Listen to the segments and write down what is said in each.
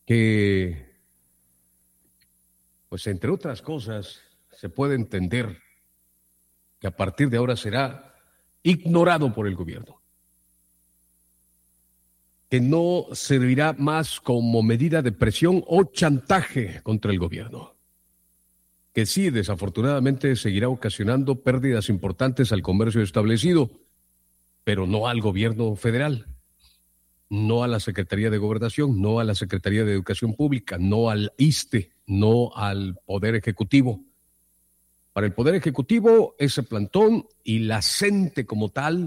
que, pues entre otras cosas, se puede entender que a partir de ahora será ignorado por el gobierno, que no servirá más como medida de presión o chantaje contra el gobierno, que sí, desafortunadamente seguirá ocasionando pérdidas importantes al comercio establecido, pero no al gobierno federal, no a la Secretaría de Gobernación, no a la Secretaría de Educación Pública, no al ISSSTE, no al Poder Ejecutivo. Para el Poder Ejecutivo, ese plantón y la CENTE como tal,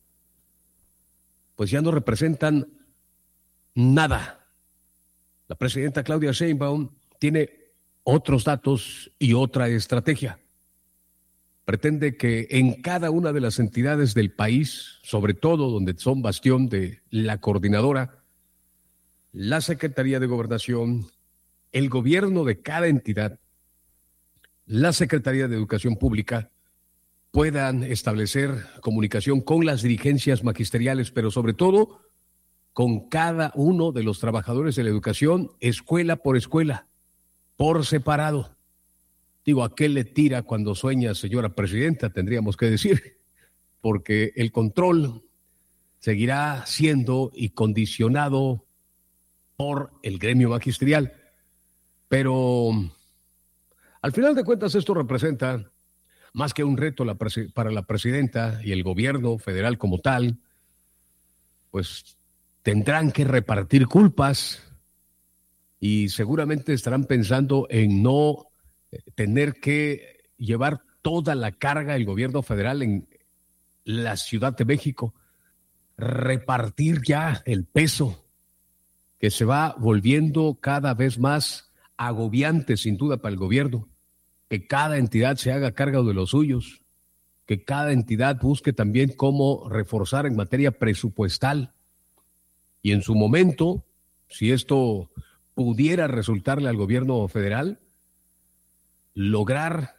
pues ya no representan nada. La presidenta Claudia Sheinbaum tiene otros datos y otra estrategia. Pretende que en cada una de las entidades del país, sobre todo donde son bastión de la coordinadora, la Secretaría de Gobernación, el gobierno de cada entidad, la Secretaría de Educación Pública, puedan establecer comunicación con las dirigencias magisteriales, pero sobre todo con cada uno de los trabajadores de la educación, escuela, por separado. Digo, ¿a qué le tira cuando sueña, señora presidenta? Tendríamos que decir, porque el control seguirá siendo y condicionado por el gremio magisterial. Pero al final de cuentas esto representa más que un reto para la presidenta y el gobierno federal como tal, pues tendrán que repartir culpas y seguramente estarán pensando en no tener que llevar toda la carga el gobierno federal en la Ciudad de México, repartir ya el peso que se va volviendo cada vez más agobiante sin duda para el gobierno, que cada entidad se haga cargo de los suyos, que cada entidad busque también cómo reforzar en materia presupuestal y en su momento, si esto pudiera resultarle al gobierno federal, lograr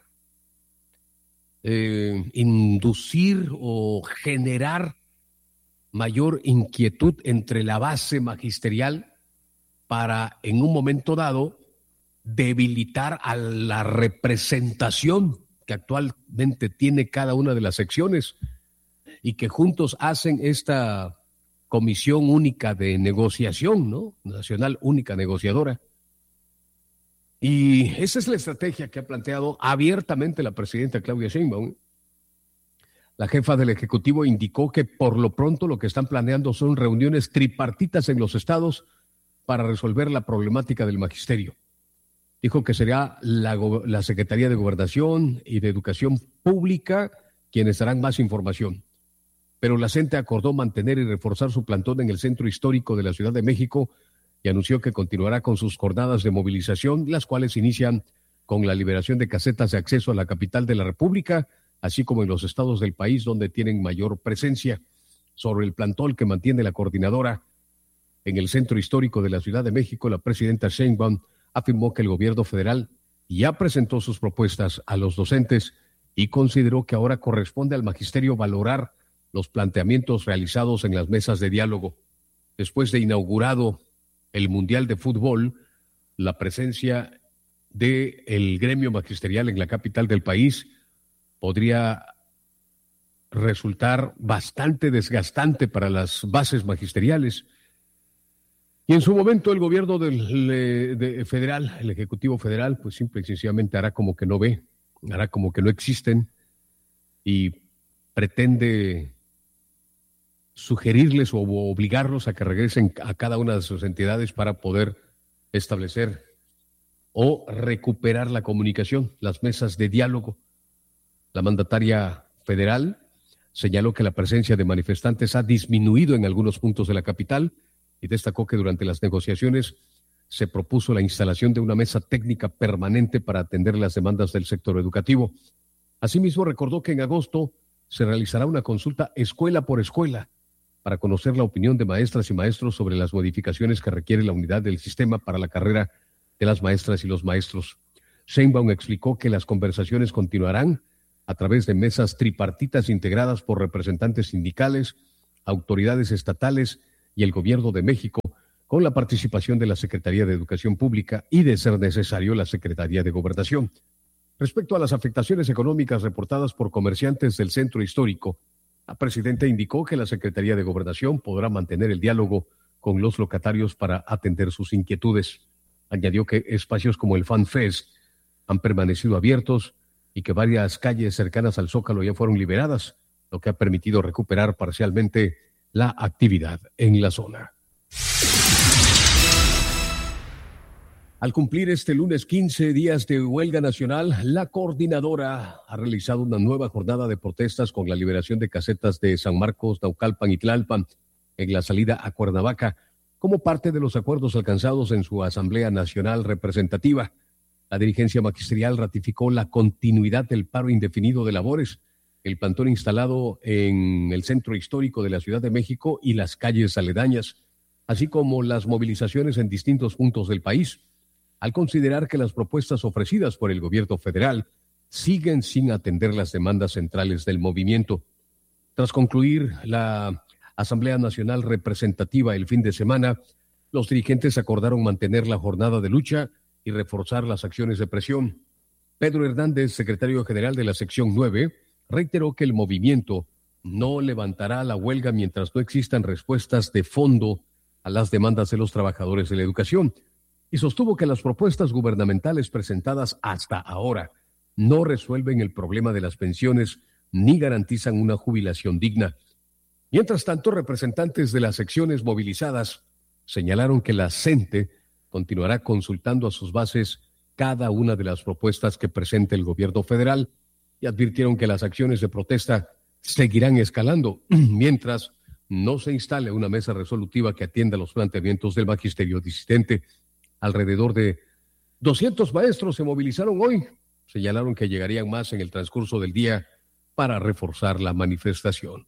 inducir o generar mayor inquietud entre la base magisterial para en un momento dado debilitar a la representación que actualmente tiene cada una de las secciones y que juntos hacen esta comisión única de negociación, ¿no? Nacional única negociadora. Y esa es la estrategia que ha planteado abiertamente la presidenta Claudia Sheinbaum. La jefa del Ejecutivo indicó que por lo pronto lo que están planeando son reuniones tripartitas en los estados para resolver la problemática del magisterio. Dijo que será la Secretaría de Gobernación y de Educación Pública quienes darán más información. Pero la CENTE acordó mantener y reforzar su plantón en el centro histórico de la Ciudad de México y anunció que continuará con sus jornadas de movilización, las cuales inician con la liberación de casetas de acceso a la capital de la República, así como en los estados del país donde tienen mayor presencia. Sobre el plantón que mantiene la coordinadora en el centro histórico de la Ciudad de México, la presidenta Sheinbaum afirmó que el gobierno federal ya presentó sus propuestas a los docentes y consideró que ahora corresponde al magisterio valorar los planteamientos realizados en las mesas de diálogo. Después de inaugurado el Mundial de Fútbol, la presencia del gremio magisterial en la capital del país podría resultar bastante desgastante para las bases magisteriales. Y en su momento el gobierno federal, el Ejecutivo Federal, pues simple y sencillamente hará como que no ve, hará como que no existen y pretende sugerirles o obligarlos a que regresen a cada una de sus entidades para poder establecer o recuperar la comunicación, las mesas de diálogo. La mandataria federal señaló que la presencia de manifestantes ha disminuido en algunos puntos de la capital y destacó que durante las negociaciones se propuso la instalación de una mesa técnica permanente para atender las demandas del sector educativo. Asimismo, recordó que en agosto se realizará una consulta escuela por escuela para conocer la opinión de maestras y maestros sobre las modificaciones que requiere la unidad del sistema para la carrera de las maestras y los maestros. Sheinbaum explicó que las conversaciones continuarán a través de mesas tripartitas integradas por representantes sindicales, autoridades estatales y el gobierno de México, con la participación de la Secretaría de Educación Pública y, de ser necesario, la Secretaría de Gobernación. Respecto a las afectaciones económicas reportadas por comerciantes del centro histórico, la presidenta indicó que la Secretaría de Gobernación podrá mantener el diálogo con los locatarios para atender sus inquietudes. Añadió que espacios como el Fan Fest han permanecido abiertos y que varias calles cercanas al Zócalo ya fueron liberadas, lo que ha permitido recuperar parcialmente la actividad en la zona. Al cumplir este lunes 15 días de huelga nacional, la coordinadora ha realizado una nueva jornada de protestas con la liberación de casetas de San Marcos, Naucalpan y Tlalpan en la salida a Cuernavaca, como parte de los acuerdos alcanzados en su Asamblea Nacional Representativa. La dirigencia magisterial ratificó la continuidad del paro indefinido de labores, el plantón instalado en el centro histórico de la Ciudad de México y las calles aledañas, así como las movilizaciones en distintos puntos del país, al considerar que las propuestas ofrecidas por el gobierno federal siguen sin atender las demandas centrales del movimiento. Tras concluir la Asamblea Nacional Representativa el fin de semana, los dirigentes acordaron mantener la jornada de lucha y reforzar las acciones de presión. Pedro Hernández, secretario general de la sección 9, reiteró que el movimiento no levantará la huelga mientras no existan respuestas de fondo a las demandas de los trabajadores de la educación, y sostuvo que las propuestas gubernamentales presentadas hasta ahora no resuelven el problema de las pensiones ni garantizan una jubilación digna. Mientras tanto, representantes de las secciones movilizadas señalaron que la CENTE continuará consultando a sus bases cada una de las propuestas que presente el gobierno federal y advirtieron que las acciones de protesta seguirán escalando mientras no se instale una mesa resolutiva que atienda los planteamientos del magisterio disidente. Alrededor de 200 maestros se movilizaron hoy. Señalaron que llegarían más en el transcurso del día para reforzar la manifestación.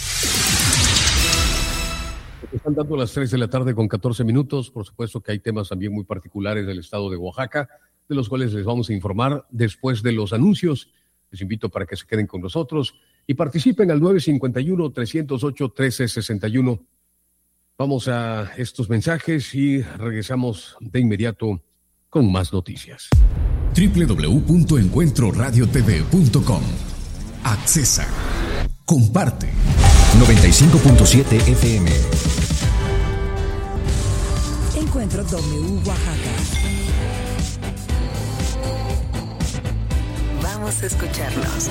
Están dando las 3 de la tarde con 14 minutos. Por supuesto que hay temas también muy particulares del estado de Oaxaca, de los cuales les vamos a informar después de los anuncios. Les invito para que se queden con nosotros y participen al 951-308-1361. Vamos a estos mensajes y regresamos de inmediato con más noticias. www.encuentroradiotv.com. Accesa. Comparte. 95.7 FM. Encuentro W Oaxaca. Vamos a escucharnos.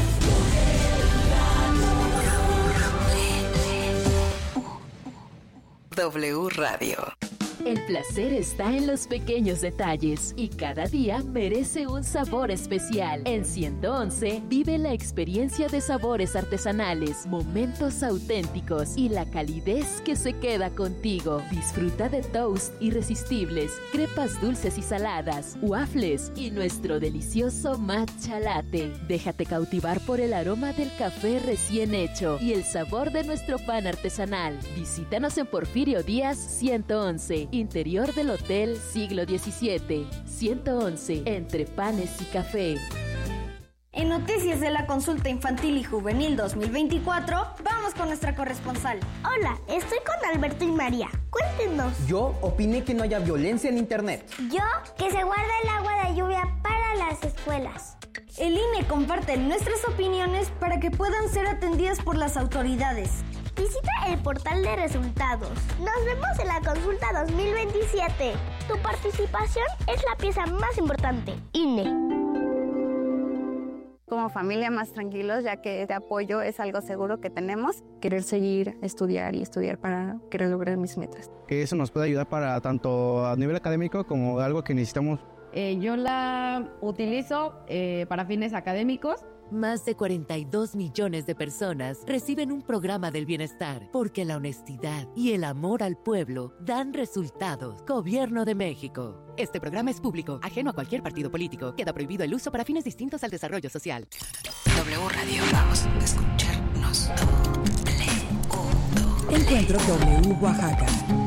W Radio. El placer está en los pequeños detalles y cada día merece un sabor especial. En 111 vive la experiencia de sabores artesanales, momentos auténticos y la calidez que se queda contigo. Disfruta de toast irresistibles, crepas dulces y saladas, waffles y nuestro delicioso matcha latte. Déjate cautivar por el aroma del café recién hecho y el sabor de nuestro pan artesanal. Visítanos en Porfirio Díaz 111. Interior del Hotel Siglo XVII, 111, entre panes y café. En noticias de la consulta infantil y juvenil 2024, vamos con nuestra corresponsal. Hola, estoy con Alberto y María. Cuéntenos. Yo opiné que no haya violencia en internet. Yo, que se guarde el agua de lluvia para las escuelas. El INE comparte nuestras opiniones para que puedan ser atendidas por las autoridades. Visita el portal de resultados. Nos vemos en la consulta 2027. Tu participación es la pieza más importante. INE. Como familia más tranquilos, ya que este apoyo es algo seguro que tenemos. Querer seguir, estudiar y estudiar para querer lograr mis metas. Que eso nos puede ayudar para tanto a nivel académico como algo que necesitamos. Yo la utilizo para fines académicos. Más de 42 millones de personas reciben un programa del bienestar porque la honestidad y el amor al pueblo dan resultados. Gobierno de México. Este programa es público, ajeno a cualquier partido político. Queda prohibido el uso para fines distintos al desarrollo social. W Radio, vamos a escucharnos. Encuentro W Oaxaca.